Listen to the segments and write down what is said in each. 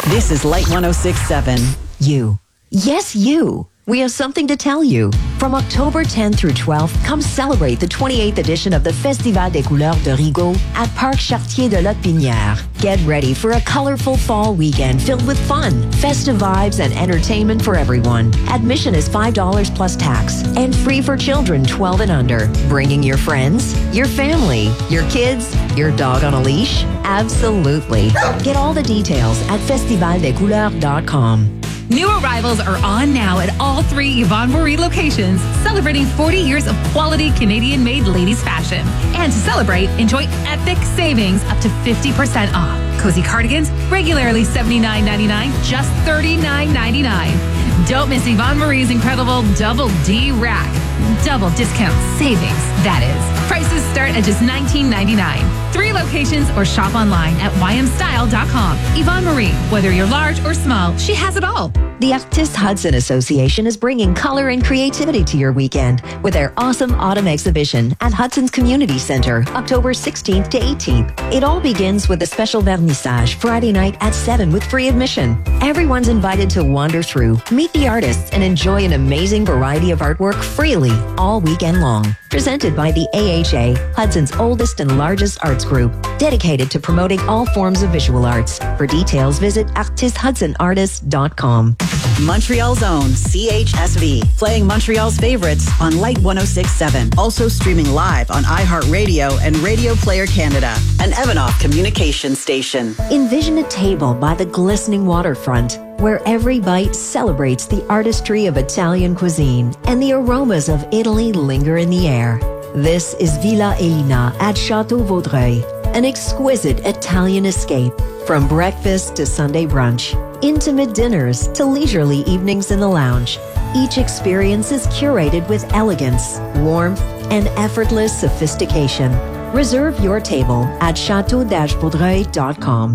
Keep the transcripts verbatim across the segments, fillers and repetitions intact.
This is Light one oh six point seven. You. Yes, you. We have something to tell you. From October tenth through twelfth, come celebrate the twenty-eighth edition of the Festival des Couleurs de Rigaud at Parc Chartier de Lotbinière. Get ready for a colorful fall weekend filled with fun, festive vibes, and entertainment for everyone. Admission is five dollars plus tax and free for children twelve and under. Bringing your friends, your family, your kids, your dog on a leash? Absolutely. Get all the details at festival des couleurs dot com. New arrivals are on now at all three Yvonne Marie locations, celebrating forty years of quality Canadian-made ladies fashion. And to celebrate, enjoy epic savings up to fifty percent off. Cozy cardigans, regularly seventy-nine ninety-nine, just thirty-nine ninety-nine. Don't miss Yvonne Marie's incredible Double D Rack. Double discount savings, that is. Prices start at just nineteen ninety-nine. Three locations or shop online at y m style dot com. Yvonne Marie, whether you're large or small, she has it all. The Artistes Hudson Association is bringing color and creativity to your weekend with their awesome autumn exhibition at Hudson's Community Center, October sixteenth to eighteenth. It all begins with a special vernissage Friday night at seven with free admission. Everyone's invited to wander through, meet the artists, and enjoy an amazing variety of artwork freely all weekend long. Presented by the A H A, Hudson's oldest and largest arts group, dedicated to promoting all forms of visual arts. For details, visit artiste hudson artist dot com. Montreal's own C H S V, playing Montreal's favorites on Light one oh six point seven. Also streaming live on iHeartRadio and Radio Player Canada, an Evanoff communication station. Envision a table by the glistening waterfront, where every bite celebrates the artistry of Italian cuisine and the aromas of Italy linger in the air. This is Villa Elina at Chateau Vaudreuil, an exquisite Italian escape. From breakfast to Sunday brunch, intimate dinners to leisurely evenings in the lounge, each experience is curated with elegance, warmth, and effortless sophistication. Reserve your table at chateau dash vaudreuil dot com.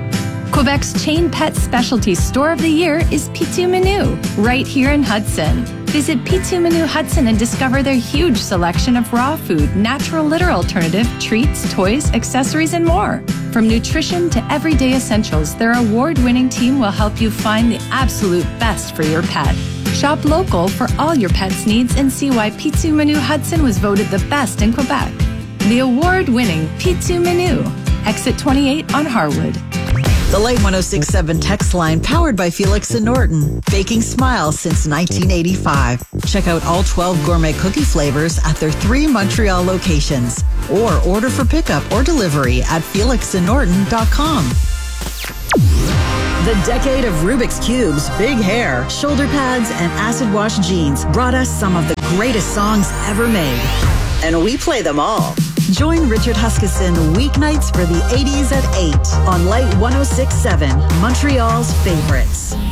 Quebec's chain pet specialty store of the year is Pitou Menu, right here in Hudson. Visit Pitou Menu Hudson and discover their huge selection of raw food, natural litter alternative, treats, toys, accessories, and more. From nutrition to everyday essentials, their award-winning team will help you find the absolute best for your pet. Shop local for all your pet's needs and see why Pitou Menu Hudson was voted the best in Quebec. The award-winning Pitou Menu, exit twenty-eight on Harwood. The Light one oh six point seven text line powered by Felix and Norton. Baking smiles since nineteen eighty-five. Check out all twelve gourmet cookie flavors at their three Montreal locations. Or order for pickup or delivery at felix and norton dot com. The decade of Rubik's Cubes, big hair, shoulder pads, and acid wash jeans brought us some of the greatest songs ever made. And we play them all. Join Richard Huskisson weeknights for the eighties at eight on Light one oh six point seven, Montreal's favorites.